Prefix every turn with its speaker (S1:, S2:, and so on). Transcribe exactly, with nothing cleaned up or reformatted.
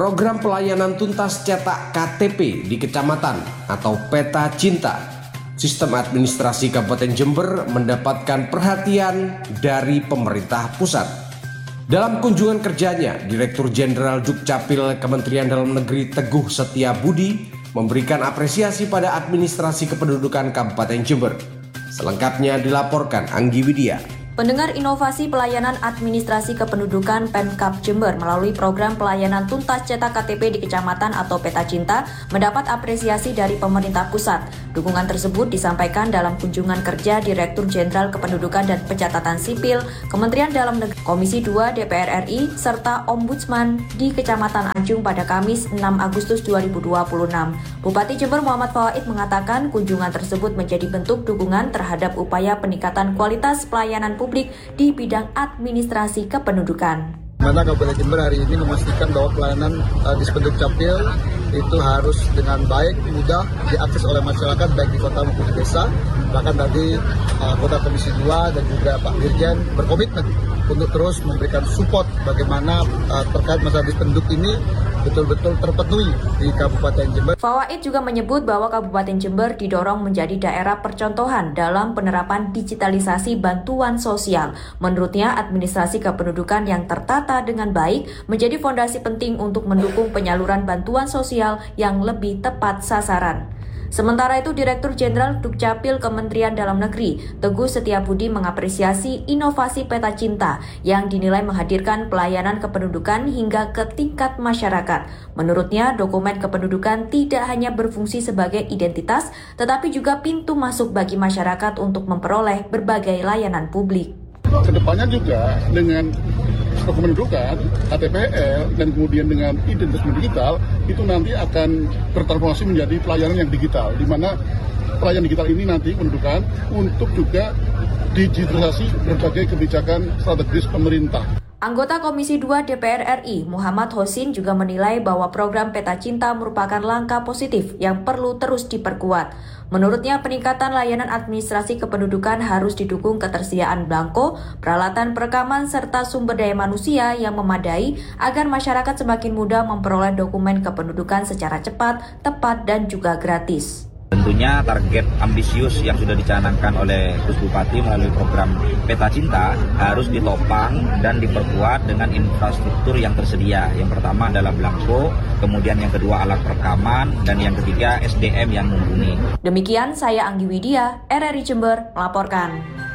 S1: Program pelayanan tuntas cetak K T P di kecamatan atau Peta Cinta, sistem administrasi Kabupaten Jember mendapatkan perhatian dari pemerintah pusat. Dalam kunjungan kerjanya, Direktur Jenderal Dukcapil Kementerian Dalam Negeri Teguh Setiabudi memberikan apresiasi pada administrasi kependudukan Kabupaten Jember. Selengkapnya dilaporkan Anggi Widya.
S2: Pendengar inovasi pelayanan administrasi kependudukan Pemkab Jember melalui program pelayanan tuntas cetak K T P di kecamatan atau Peta Cinta mendapat apresiasi dari pemerintah pusat. Dukungan tersebut disampaikan dalam kunjungan kerja Direktur Jenderal Kependudukan dan Pencatatan Sipil Kementerian Dalam Negeri, Komisi dua D P R R I, serta Ombudsman di Kecamatan Anjung pada Kamis enam Agustus dua ribu dua puluh enam. Bupati Jember Muhammad Fawaid mengatakan kunjungan tersebut menjadi bentuk dukungan terhadap upaya peningkatan kualitas pelayanan publik publik di bidang administrasi kependudukan.
S3: Mana Kabupaten Jember hari ini memastikan bahwa pelayanan uh, di Dukcapil itu harus dengan baik, mudah diakses oleh masyarakat baik di kota maupun di desa. Bahkan tadi uh, Kota Komisi dua dan juga Pak Dirjen berkomitmen untuk terus memberikan support bagaimana uh, terkait masalah dispenduk ini betul-betul terpenuhi di Kabupaten Jember.
S2: Fawaid juga menyebut bahwa Kabupaten Jember didorong menjadi daerah percontohan dalam penerapan digitalisasi bantuan sosial. Menurutnya, administrasi kependudukan yang tertata dengan baik menjadi fondasi penting untuk mendukung penyaluran bantuan sosial yang lebih tepat sasaran. Sementara itu, Direktur Jenderal Dukcapil Kementerian Dalam Negeri, Teguh Setiabudi mengapresiasi inovasi Peta Cinta yang dinilai menghadirkan pelayanan kependudukan hingga ke tingkat masyarakat. Menurutnya, dokumen kependudukan tidak hanya berfungsi sebagai identitas, tetapi juga pintu masuk bagi masyarakat untuk memperoleh berbagai layanan publik.
S4: Kedepannya juga dengan kependudukan, K T P L, dan kemudian dengan identitas digital, itu nanti akan bertransformasi menjadi pelayanan yang digital, di mana pelayanan digital ini nanti pendudukan untuk juga digitalisasi berbagai kebijakan strategis pemerintah.
S2: Anggota Komisi dua D P R R I, Muhammad Hosin, juga menilai bahwa program Peta Cinta merupakan langkah positif yang perlu terus diperkuat. Menurutnya, peningkatan layanan administrasi kependudukan harus didukung ketersediaan belangko, peralatan perekaman, serta sumber daya manusia yang memadai agar masyarakat semakin mudah memperoleh dokumen kependudukan secara cepat, tepat, dan juga gratis.
S5: Tentunya target ambisius yang sudah dicanangkan oleh Gus Bupati melalui program Peta Cinta harus ditopang dan diperkuat dengan infrastruktur yang tersedia. Yang pertama adalah belangko, kemudian yang kedua alat perekaman, dan yang ketiga S D M yang mumpuni.
S2: Demikian saya Anggi Widya, R R I Jember melaporkan.